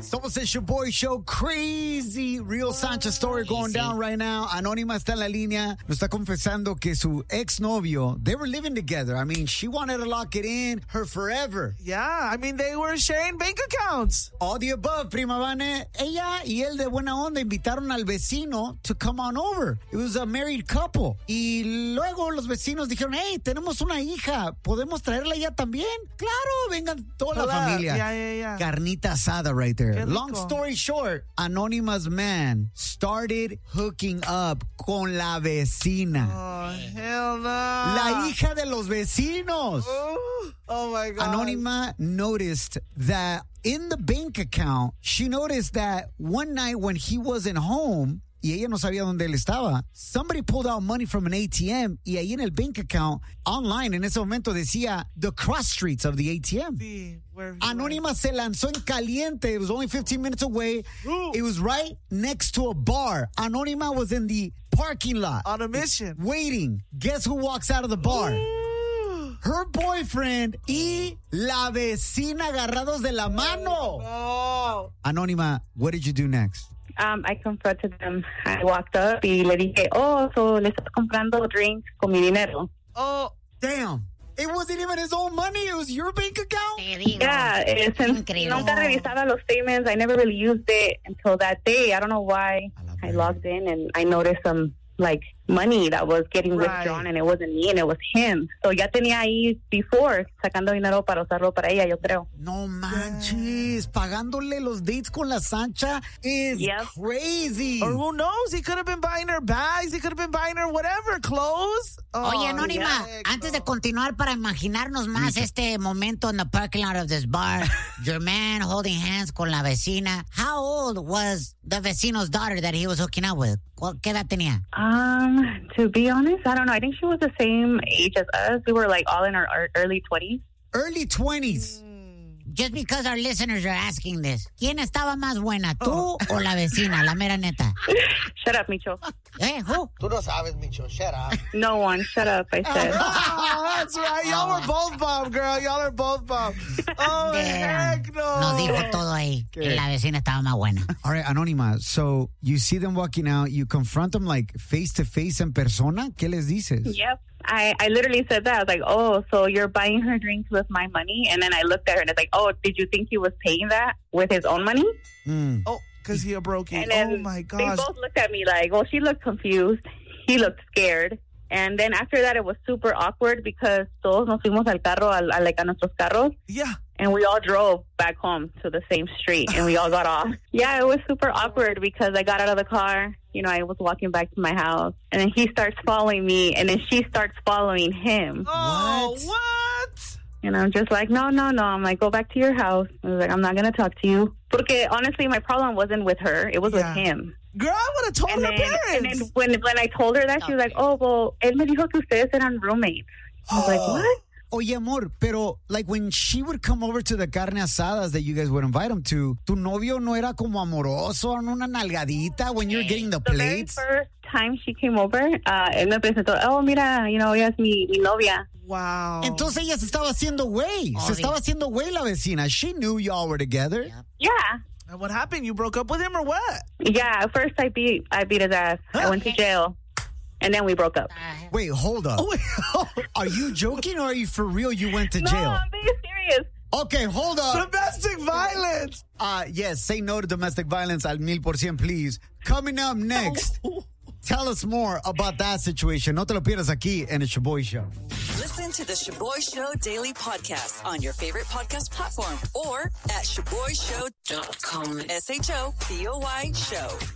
Somos el Shoboy Show. Crazy Real Sanchez story going down right now. Anónima está en la línea. Nos está confesando que su exnovio, they were living together. I mean, she wanted to lock it in her forever. Yeah, I mean, they were sharing bank accounts. All the above, Prima Vane. Ella y él de buena onda invitaron al vecino to come on over. It was a married couple. Y luego los vecinos dijeron, hey, tenemos una hija. ¿Podemos traerla ya también? Claro, vengan toda la familia. Yeah. Carnita asada right there. Qué rico. Long story short, Anonymous man started hooking up con la vecina. Oh, hell no. La hija de los vecinos. Oh my God. Anonymous noticed that in the bank account, she noticed that one night when he wasn't home, y ella no sabía dónde él estaba, somebody pulled out money from an ATM, y ahí en el bank account, online, en ese momento decía the cross streets of the ATM. Sí, Anónima se lanzó en caliente. It was only 15 minutes away. Ooh. It was right next to a bar. Anónima was in the parking lot. On a mission. Waiting. Guess who walks out of the bar? Ooh. Her boyfriend y la vecina agarrados de la mano. Oh. Anónima, what did you do next? I confronted them. I walked up y le dije, so le estás comprando drinks con mi dinero. Oh. Damn. It wasn't even his own money. It was your bank account? Yeah, since nunca revisaba los statements, I never really used it until that day. I don't know why. I logged in and I noticed some money that was getting withdrawn and it wasn't me and it was him. So ya tenía ahí before sacando dinero para usarlo para ella, yo creo. No manches, pagándole los dates con la Sancha is crazy. Or who knows? He could have been buying her bags. He could have been buying her whatever, clothes. Oye, Anónima, antes de continuar para imaginarnos más este momento in the parking lot of this bar, your man holding hands con la vecina. How old was the vecino's daughter that he was hooking up with? ¿Qué edad tenía? To be honest, I don't know. I think she was the same age as us. We were all in our early 20s. Early 20s. Just because our listeners are asking this. ¿Quién estaba más buena, tú o la vecina, la mera neta? Shut up, Micho. Who? Tú no sabes, Micho. Shut up. No one. Shut up, I said. Oh, that's right. Y'all were both bomb, girl. Y'all are both bomb. Oh, heck no. Nos dijo todo ahí. Que la vecina estaba más buena. All right, Anónima, so you see them walking out, you confront them face to face en persona. ¿Qué les dices? Yep. I literally said that. I was like, so you're buying her drinks with my money? And then I looked at her and it's like, did you think he was paying that with his own money? Oh, because he broke it. Oh, my gosh. They both looked at me she looked confused. He looked scared. And then after that, it was super awkward because todos nos fuimos al carro, a nuestros carros. Yeah. And we all drove back home to the same street and we all got off. Yeah, it was super awkward because I got out of the car. I was walking back to my house and then he starts following me and then she starts following him. Oh, what? And I'm just like, no. I'm like, go back to your house. I was like, I'm not going to talk to you. Porque honestly, my problem wasn't with her. It was with him. Girl, I would have told her parents. And then when I told her that, she was like, él me dijo que ustedes eran roommates. I was like, what? Oye, amor, pero when she would come over to the carne asadas that you guys would invite him to, tu novio no era como amoroso, una nalgadita when you're getting the plates? The very first time she came over, él me presentó, mira, ella es mi novia. Wow. Entonces ella se estaba haciendo güey. Se estaba haciendo güey la vecina. She knew y'all were together. Yeah. And what happened? You broke up with him or what? Yeah, at first I beat his ass. I went to jail. And then we broke up. Wait, hold up. Are you joking or are you for real? You went to jail? No, I'm being serious. Okay, hold up. Domestic violence. Yes, say no to domestic violence al 1000%, please. Coming up next, tell us more about that situation. No te lo pierdas aquí en el Shoboy Show. Listen to the Shoboy Show Daily Podcast on your favorite podcast platform or at ShoboyShow.com. SHOBOY Show.